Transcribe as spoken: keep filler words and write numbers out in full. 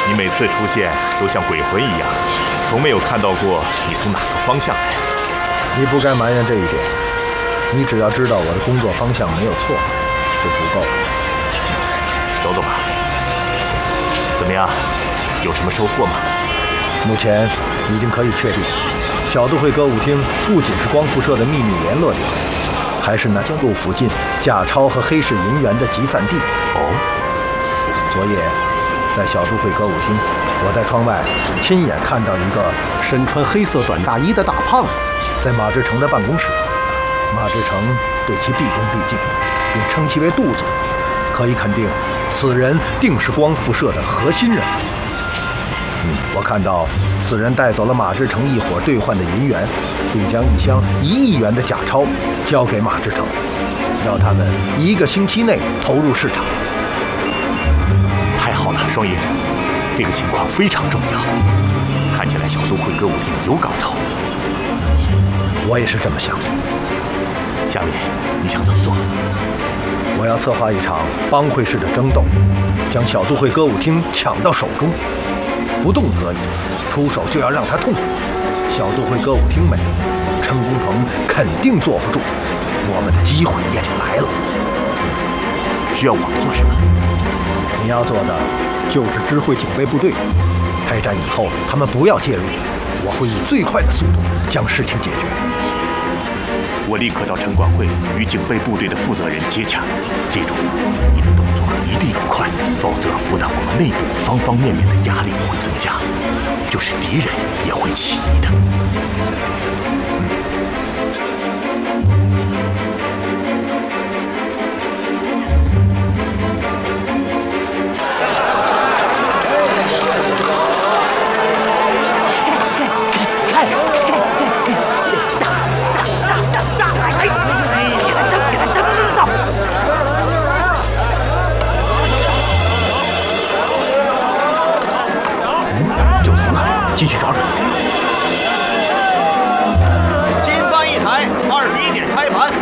你每次出现都像鬼魂一样，从没有看到过你从哪个方向来。 你不该埋怨这一点，你只要知道我的工作方向没有错，就足够了。 走走吧。怎么样？有什么收获吗？ 目前已经可以确定，小都会歌舞厅不仅是光复社的秘密联络点，还是那间路附近假钞和黑市银元的集散地。 哦， 昨夜在小都会歌舞厅，我在窗外亲眼看到一个身穿黑色短大衣的大胖子，在马志成的办公室。马志成对其毕恭毕敬，并称其为杜总，可以肯定，此人定是光复社的核心人物。嗯，我看到此人带走了马志成一伙兑换的银元，并将一箱一亿元的假钞交给马志成，要他们一个星期内投入市场。 太好了，双爷，这个情况非常重要。看起来小都会歌舞厅有搞头。 我也是这么想的。 下面你想怎么做？ 我要策划一场帮会式的争斗，将小都会歌舞厅抢到手中。不动则已，出手就要让他痛。小都会歌舞厅没了，陈公鹏肯定坐不住，我们的机会也就来了。 需要我们做什么？ 你要做的就是知会警备部队，开战以后他们不要介入，我会以最快的速度将事情解决。 我立刻到城管会与警备部队的负责人接洽。记住，你的动作一定要快，否则不但我们内部方方面面的压力会增加，就是敌人也会起疑的。 继续找找。 新翻一台，二十一点开盘，